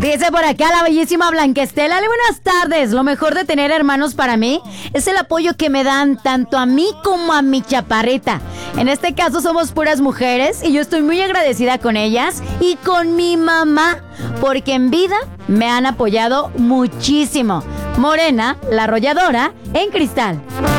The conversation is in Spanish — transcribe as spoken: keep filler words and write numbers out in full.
Dice por acá la bellísima Blanquestela. Dale, buenas tardes. Lo mejor de tener hermanos para mí es el apoyo que me dan tanto a mí como a mi chaparrita. En este caso somos puras mujeres y yo estoy muy agradecida con ellas y con mi mamá, porque en vida me han apoyado muchísimo. Morena, la arrolladora, en Cristal.